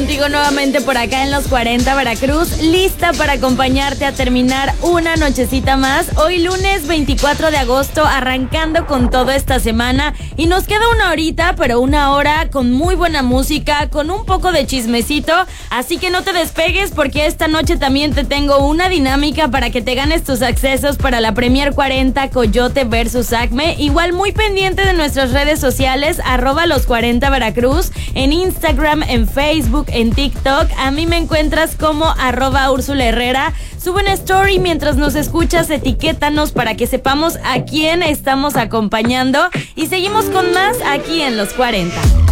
contigo nuevamente por acá en los 40 Veracruz, lista para acompañarte a terminar una nochecita más. Hoy lunes 24 de agosto, arrancando con toda esta semana, y nos queda una horita, pero una hora con muy buena música, con un poco de chismecito, así que no te despegues porque esta noche también te tengo una dinámica para que te ganes tus accesos para la Premier 40 Coyote vs Acme. Igual muy pendiente de nuestras redes sociales, @los 40 Veracruz, en Instagram, en Facebook, en TikTok. A mí me encuentras como @Úrsula Herrera. Sube una story mientras nos escuchas, etiquétanos para que sepamos a quién estamos acompañando, y seguimos con más aquí en los 40.